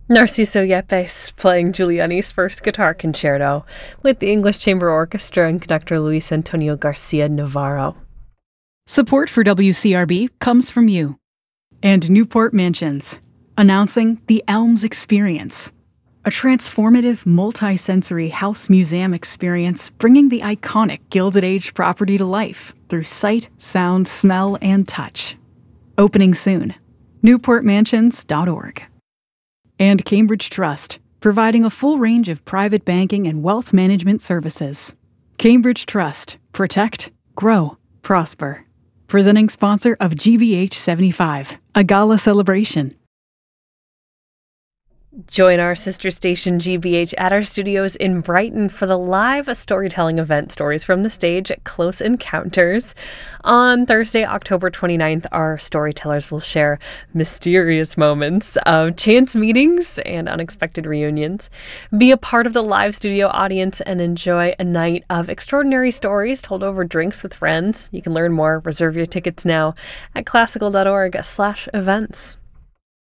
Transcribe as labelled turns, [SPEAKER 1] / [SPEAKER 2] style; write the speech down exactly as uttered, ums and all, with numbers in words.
[SPEAKER 1] Narciso Yepes playing Giuliani's first guitar concerto with the English Chamber Orchestra and conductor Luis Antonio Garcia Navarro.
[SPEAKER 2] Support for W C R B comes from you. And Newport Mansions, announcing the Elms Experience, a transformative multi-sensory house museum experience bringing the iconic Gilded Age property to life through sight, sound, smell, and touch. Opening soon. newport mansions dot org. And Cambridge Trust, providing a full range of private banking and wealth management services. Cambridge Trust. Protect, grow, prosper. Presenting sponsor of G B H seventy-five, a gala celebration.
[SPEAKER 1] Join our sister station G B H at our studios in Brighton for the live storytelling event Stories from the Stage Close Encounters. On Thursday, October twenty-ninth, our storytellers will share mysterious moments of chance meetings and unexpected reunions. Be a part of the live studio audience and enjoy a night of extraordinary stories told over drinks with friends. You can learn more, reserve your tickets now at classical dot org slash events.